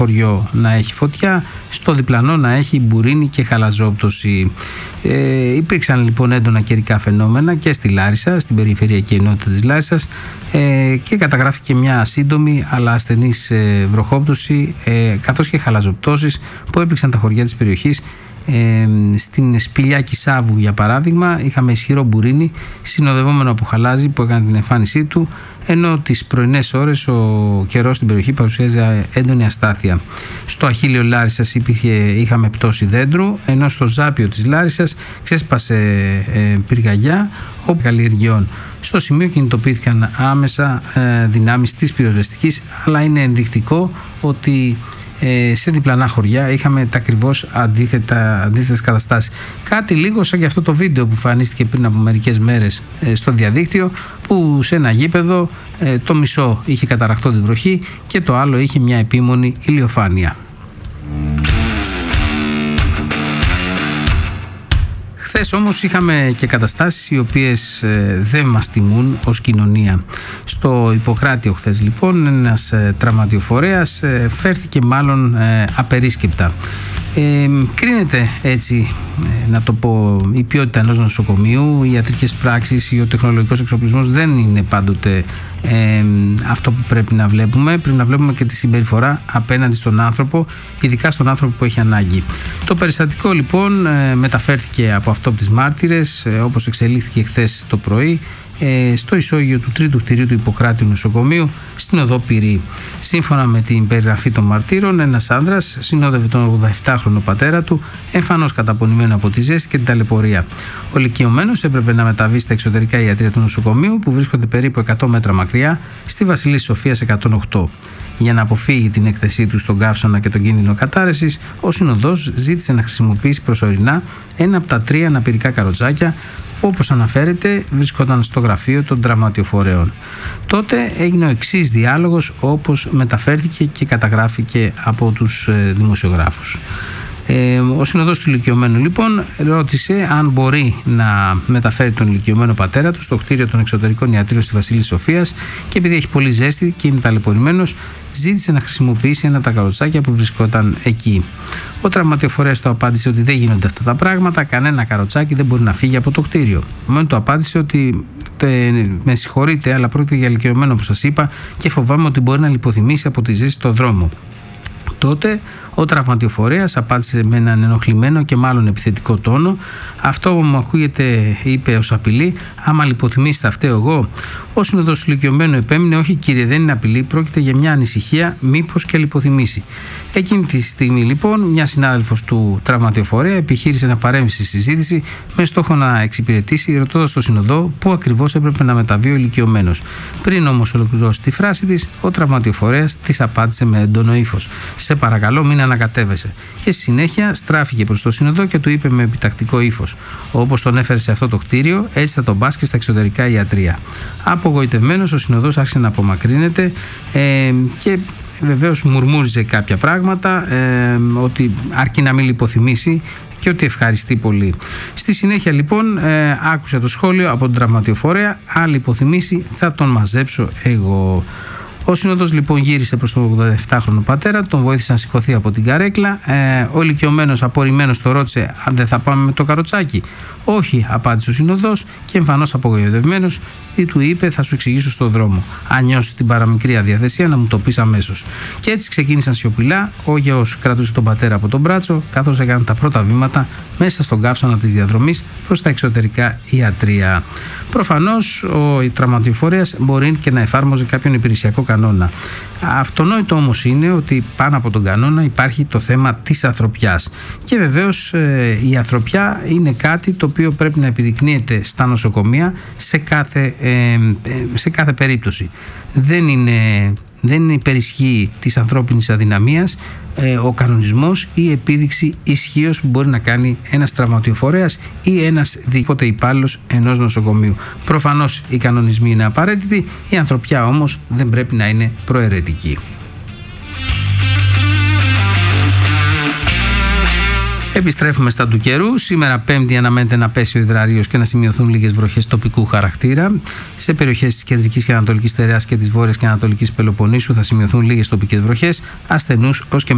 χωριό να έχει φωτιά, στο διπλανό να έχει μπουρίνι και χαλαζόπτωση. Υπήρξαν λοιπόν έντονα καιρικά φαινόμενα και στη Λάρισα, στην περιφερειακή ενότητα της Λάρισσας, και καταγράφηκε μια σύντομη αλλά ασθενής βροχόπτωση καθώς και χαλαζοπτώσεις που έπληξαν τα χωριά της περιοχής. Στην σπηλιά Κισάβου, για παράδειγμα, είχαμε ισχυρό μπουρίνι συνοδευόμενο από χαλάζι που έκανε την εμφάνισή του, ενώ τις πρωινές ώρες ο καιρός στην περιοχή παρουσίαζε έντονη αστάθεια. Στο Αχίλιο Λάρισσας είχαμε πτώση δέντρου, ενώ στο Ζάπιο της Λάρισσας ξέσπασε πυρκαγιά καλλιεργειών. Στο σημείο κινητοποιήθηκαν άμεσα δυνάμεις της πυροσβεστικής, αλλά είναι ενδεικτικό ότι σε διπλανά χωριά είχαμε τα ακριβώς αντίθετες καταστάσεις. Κάτι λίγο σαν και αυτό το βίντεο που εμφανίστηκε πριν από μερικές μέρες στο διαδίκτυο, που σε ένα γήπεδο το μισό είχε καταραχτώ τη βροχή και το άλλο είχε μια επίμονη ηλιοφάνεια. Χθες όμως είχαμε και καταστάσεις οι οποίες δεν μας τιμούν ως κοινωνία. Στο Ιπποκράτιο χθες λοιπόν ένας τραυματιοφορέας φέρθηκε μάλλον απερίσκεπτα. Κρίνεται έτσι, να το πω, η ποιότητα ενός νοσοκομείου, οι ιατρικές πράξεις, ο τεχνολογικός εξοπλισμός δεν είναι πάντοτε αυτό που πρέπει να βλέπουμε. Πρέπει να βλέπουμε και τη συμπεριφορά απέναντι στον άνθρωπο, ειδικά στον άνθρωπο που έχει ανάγκη. Το περιστατικό λοιπόν μεταφέρθηκε από αυτόπτες μάρτυρες, όπως εξελίχθηκε χθες το πρωί, στο ισόγειο του τρίτου κτηρίου του Ιπποκράτιου νοσοκομείου στην οδό Πυρή. Σύμφωνα με την περιγραφή των μαρτύρων, ένας άνδρας συνόδευε τον 87χρονο πατέρα του, εμφανώς καταπονημένο από τη ζέστη και την ταλαιπωρία. Ο ηλικιωμένος έπρεπε να μεταβεί στα εξωτερικά ιατρεία του νοσοκομείου, που βρίσκονται περίπου 100 μέτρα μακριά, στη Βασιλής Σοφίας 108. Για να αποφύγει την έκθεσή του στον καύσωνα και τον κίνδυνο κατάρρευσης, ο συνοδός ζήτησε να χρησιμοποιήσει προσωρινά ένα από τα 3 αναπηρικά καροτσάκια, όπως αναφέρεται βρισκόταν στο γραφείο των τραυματιοφορέων. Τότε έγινε ο εξής διάλογος, όπως μεταφέρθηκε και καταγράφηκε από τους δημοσιογράφους. Ο συνοδός του ηλικιωμένου λοιπόν ρώτησε αν μπορεί να μεταφέρει τον ηλικιωμένο πατέρα του στο κτίριο των εξωτερικών ιατρείων στη Βασιλής Σοφίας, και επειδή έχει πολύ ζέστη και είναι ταλαιπωρημένος, ζήτησε να χρησιμοποιήσει ένα από τα καροτσάκια που βρισκόταν εκεί. Ο τραυματιοφορέας του απάντησε ότι δεν γίνονται αυτά τα πράγματα, κανένα καροτσάκι δεν μπορεί να φύγει από το κτίριο. Μόνο του απάντησε ότι με συγχωρείτε, αλλά πρόκειται για ηλικιωμένο, όπως σας είπα, και φοβάμαι ότι μπορεί να λιποθυμήσει από τη ζέστη στον δρόμο. Τότε ο τραυματιοφορέας απάντησε με έναν ενοχλημένο και μάλλον επιθετικό τόνο. Αυτό που μου ακούγεται, είπε ως απειλή, άμα λιποθυμήσει θα φταίω εγώ. Ο συνοδός του ηλικιωμένου επέμεινε, όχι κύριε, δεν είναι απειλή, πρόκειται για μια ανησυχία, μήπως και λιποθυμήσει. Εκείνη τη στιγμή λοιπόν μια συνάδελφος του τραυματιοφορέα επιχείρησε να παρέμβει στη συζήτηση με στόχο να εξυπηρετήσει, ρωτώντας τον συνοδό πού ακριβώς έπρεπε να μεταβεί ο ηλικιωμένος. Πριν όμως ολοκληρώσει τη φράση της, ο τραυματιοφορέας της απάντησε με έντονο ύφος: σε παρακαλώ, μην ανακατεύεσαι. Και στη συνέχεια στράφηκε προς τον συνοδό και του είπε με επιτακτικό ύφος: όπως τον έφερε σε αυτό το κτίριο, έτσι θα τον πας και στα εξωτερικά ιατρεία. Απογοητευμένος, ο συνοδός άρχισε να απομακρύνεται και βεβαίως μουρμούριζε κάποια πράγματα, ότι αρκεί να μην λιποθυμήσει και ότι ευχαριστεί πολύ. Στη συνέχεια λοιπόν άκουσα το σχόλιο από τον τραυματιοφορέα: αν λιποθυμήσει θα τον μαζέψω εγώ. Ο συνοδός λοιπόν γύρισε προς τον 87χρονο πατέρα, τον βοήθησε να σηκωθεί από την καρέκλα. Ο ηλικιωμένος απορριμμένος το ρώτησε αν δεν θα πάμε με το καροτσάκι. Όχι, απάντησε ο συνοδός, και εμφανώς απογοητευμένος του είπε: θα σου εξηγήσω στον δρόμο. Αν νιώσεις την παραμικρή αδιαθεσία, να μου το πεις αμέσως. Και έτσι ξεκίνησαν σιωπηλά. Ο γιος κρατούσε τον πατέρα από τον μπράτσο, καθώς έκαναν τα πρώτα βήματα μέσα στον καύσωνα της διαδρομής προς τα εξωτερικά ιατρεία. Προφανώς ο τραυματιοφορέας μπορεί και να εφάρμοζε κάποιον υπηρεσιακό κανόνα. Αυτονόητο όμως είναι ότι πάνω από τον κανόνα υπάρχει το θέμα της ανθρωπιάς. Και βεβαίως η ανθρωπιά είναι κάτι το οποίο πρέπει να επιδεικνύεται στα νοσοκομεία σε κάθε περίπτωση. Δεν υπερισχύει της ανθρώπινης αδυναμίας ο κανονισμός ή η επίδειξη ισχύως που μπορεί να κάνει ένας τραυματιοφορέας ή ένας δίποτε υπάλληλος ενός νοσοκομείου. Προφανώς οι κανονισμοί είναι απαραίτητοι, η ανθρωπιά όμως δεν πρέπει να είναι προαιρετική. Επιστρέφουμε στα του καιρού. Σήμερα Πέμπτη αναμένεται να πέσει ο υδραρύος και να σημειωθούν λίγες βροχές τοπικού χαρακτήρα. Σε περιοχές της κεντρικής και ανατολικής Στερεάς και της βόρειας και ανατολικής Πελοποννήσου θα σημειωθούν λίγες τοπικές βροχές, ασθενούς ως και